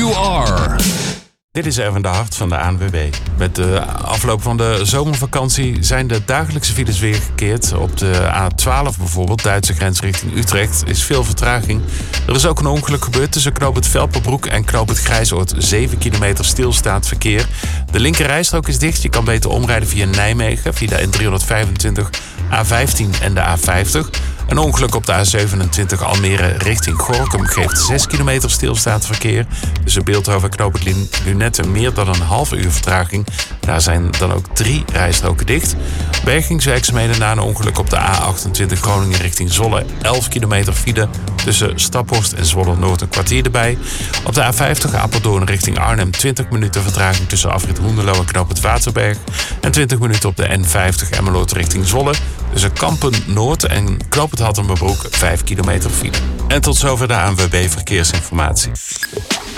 you are. Dit is Erwin de Hart van de ANWB. Met de afloop van de zomervakantie zijn de dagelijkse files weer gekeerd. Op de A12 bijvoorbeeld, Duitse grens richting Utrecht, is veel vertraging. Er is ook een ongeluk gebeurd tussen knoop het Velperbroek en knoop het Grijzoord. 7 kilometer stilstaand verkeer. De linkerrijstrook is dicht. Je kan beter omrijden via Nijmegen, via de N325, A15 en de A50. Een ongeluk op de A27 Almere richting Gorinchem geeft 6 kilometer stilstaand verkeer. Tussen Beeldhoven en knoop het Lunetten meer dan een half uur vertraging. Daar zijn dan ook 3 rijstroken dicht. Bergingswerkzaamheden na een ongeluk op de A28 Groningen richting Zwolle. 11 kilometer file tussen Staphorst en Zwolle-Noord, een kwartier erbij. Op de A50 Apeldoorn richting Arnhem 20 minuten vertraging tussen afrit Hoenderloo en knoop het Waterberg. En 20 minuten op de N50 Emmeloord richting Zwolle. Tussen Kampen-Noord en knoop het Hattemerbroek 5 kilometer file. En tot zover de ANWB Verkeersinformatie.